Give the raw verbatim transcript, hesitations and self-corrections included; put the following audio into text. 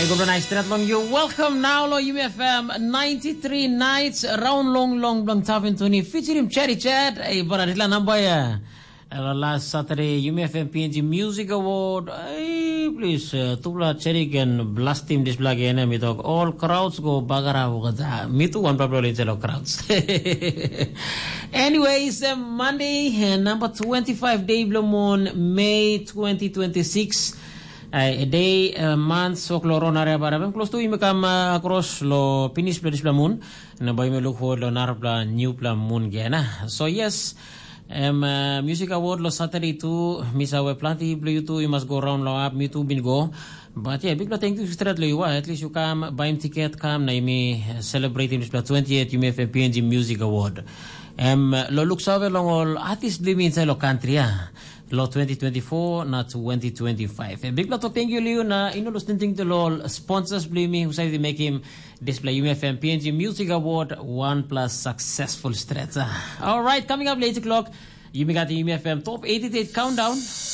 Good night, straight long. You welcome now, lo U F M ninety-three nights round long long long tavin tuni featuring Cherry Chat. Ay para nila namba ya. Last Saturday U F M P N G Music Award. Ay please uh, tula Cherry can blast him this black ena mi talk all crowds go bagara wagaza. Me too one probably tell crowds. Anyways, uh, Monday uh, number twenty-five day Blue Moon May twenty twenty-six. A day, a month, so cloron area para close to him come across lo finish place pla moon. Na boy me look for lo narpla new pla moon gana. So yes, um, uh, music award lo Saturday too. Miss our plenty blue too. You must go round lo up. Me too been go. But yeah, big thank you straight lo you. At least you come buy him ticket. Come na me celebrating this pla twentieth U M F P N G Music Award. Um, lo look sawe long all artist living inside lo country ah. Lo twenty twenty-four na twenty twenty-five. A big lot of thank you Leo na inulos tinting to lo sponsors blame who say they make him display U F M P N G Music Award one plus successful stretch. All right, coming up later clock, you got the U F M Top eighty-eight countdown.